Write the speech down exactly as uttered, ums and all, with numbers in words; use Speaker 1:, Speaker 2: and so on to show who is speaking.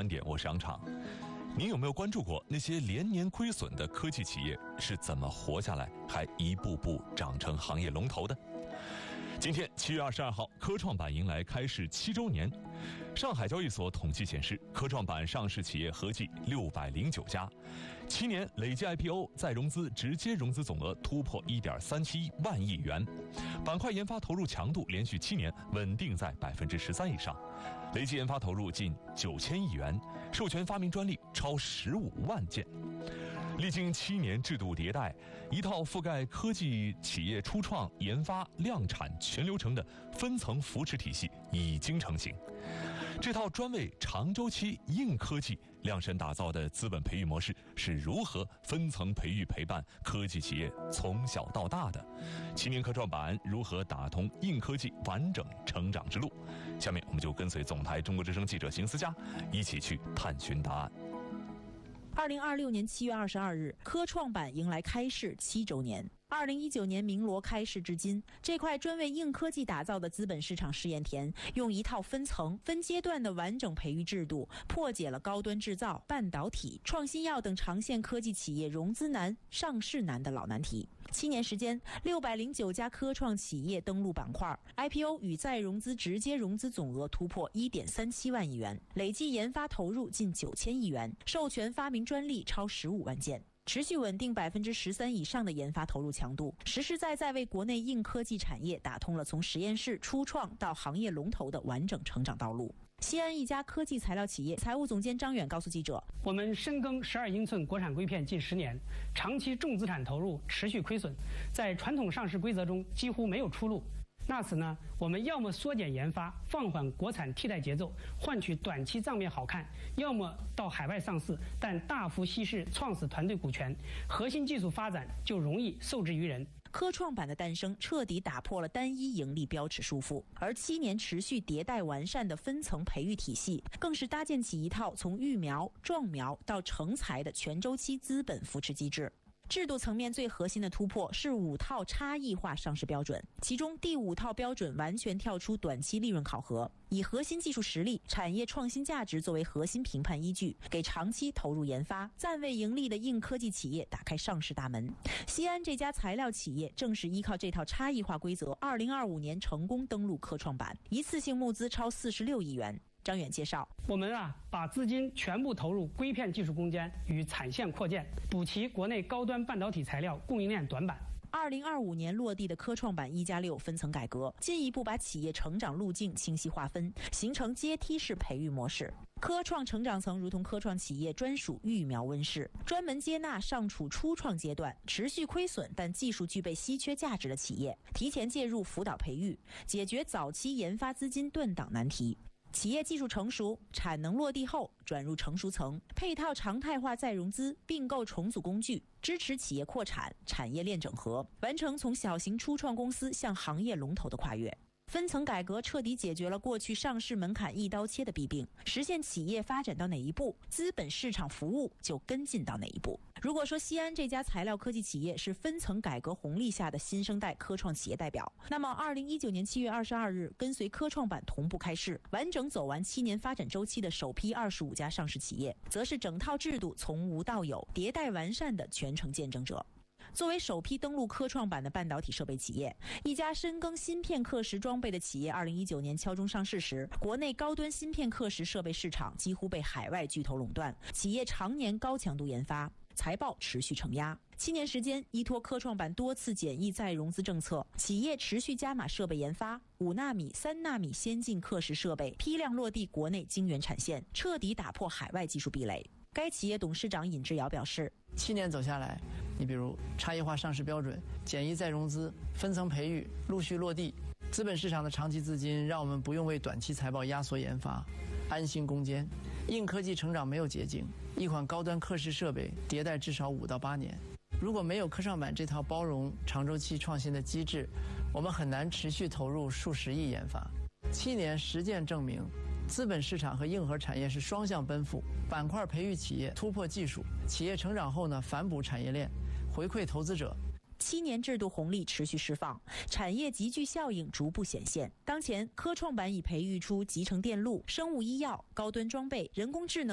Speaker 1: 观点，我是杨畅。您有没有关注过那些连年亏损的科技企业是怎么活下来，还一步步长成行业龙头的？今天七月二十二号，科创板迎来开市七周年。上海交易所统计显示，科创板上市企业合计六百零九家，七年累计 I P O 再融资直接融资总额突破一点三七万亿元，板块研发投入强度连续七年稳定在百分之十三以上，累计研发投入近九千亿元，授权发明专利超十五万件。历经七年制度迭代，一套覆盖科技企业初创、研发、量产全流程的分层扶持体系已经成型。这套专为长周期硬科技量身打造的资本培育模式是如何分层培育陪伴科技企业从小到大的？七年科创板如何打通硬科技完整成长之路？下面我们就跟随总台中国之声记者邢思佳一起去探寻答案。
Speaker 2: 二零二六年七月二十二日，科创板迎来开市七周年。二零一九年鸣锣开市至今，这块专为硬科技打造的资本市场试验田，用一套分层、分阶段的完整培育制度，破解了高端制造、半导体、创新药等长线科技企业融资难、上市难的老难题。七年时间，六百零九家科创企业登陆板块 ，I P O 与再融资直接融资总额突破一点三七万亿元，累计研发投入近九千亿元，授权发明专利超十五万件。持续稳定百分之十三以上的研发投入强度，实实在在为国内硬科技产业打通了从实验室初创到行业龙头的完整成长道路。西安一家科技材料企业财务总监张远告诉记者：“
Speaker 3: 我们深耕十二英寸国产硅片近十年，长期重资产投入，持续亏损，在传统上市规则中几乎没有出路。那此呢，我们要么缩减研发，放缓国产替代节奏，换取短期账面好看；要么到海外上市，但大幅稀释创始团队股权，核心技术发展就容易受制于人。”
Speaker 2: 科创板的诞生彻底打破了单一盈利标尺束缚，而七年持续迭代完善的分层培育体系，更是搭建起一套从育苗、壮苗到成才的全周期资本扶持机制。制度层面最核心的突破是五套差异化上市标准，其中第五套标准完全跳出短期利润考核，以核心技术实力、产业创新价值作为核心评判依据，给长期投入研发、暂未盈利的硬科技企业打开上市大门。西安这家材料企业正是依靠这套差异化规则，二零二五年成功登陆科创板，一次性募资超四十六亿元。张远介绍，
Speaker 3: 我们啊，把资金全部投入硅片技术攻坚与产线扩建，补齐国内高端半导体材料供应链短板。
Speaker 2: 二零二五年落地的科创板一加六分层改革，进一步把企业成长路径清晰划分，形成阶梯式培育模式。科创成长层如同科创企业专属育苗温室，专门接纳尚处初创阶段、持续亏损但技术具备稀缺价值的企业，提前介入辅导培育，解决早期研发资金断档难题。企业技术成熟，产能落地后转入成熟层，配套常态化再融资，并购重组工具，支持企业扩产、产业链整合，完成从小型初创公司向行业龙头的跨越。分层改革彻底解决了过去上市门槛一刀切的弊病，实现企业发展到哪一步，资本市场服务就跟进到哪一步。如果说西安这家材料科技企业是分层改革红利下的新生代科创企业代表，那么二零一九年七月二十二日跟随科创板同步开市，完整走完七年发展周期的首批二十五家上市企业，则是整套制度从无到有、迭代完善的全程见证者。作为首批登陆科创板的半导体设备企业，一家深耕芯片刻蚀装备的企业二零一九年敲钟上市时，国内高端芯片刻蚀设备市场几乎被海外巨头垄断，企业常年高强度研发，财报持续承压。七年时间，依托科创板多次简易再融资政策，企业持续加码设备研发，五纳米、三纳米先进刻蚀设备批量落地国内晶圆产线，彻底打破海外技术壁垒。该企业董事长尹志尧表示，
Speaker 4: 七年走下来，你比如差异化上市标准、简易再融资、分层培育陆续落地，资本市场的长期资金让我们不用为短期财报压缩研发，安心攻坚。硬科技成长没有捷径，一款高端刻蚀设备迭代至少五到八年。如果没有科创板这套包容长周期创新的机制，我们很难持续投入数十亿研发。七年实践证明，资本市场和硬核产业是双向奔赴，板块培育企业，突破技术，企业成长后呢，反哺产业链，回馈投资者。
Speaker 2: 七年制度红利持续释放，产业集聚效应逐步显现。当前，科创板已培育出集成电路、生物医药、高端装备、人工智能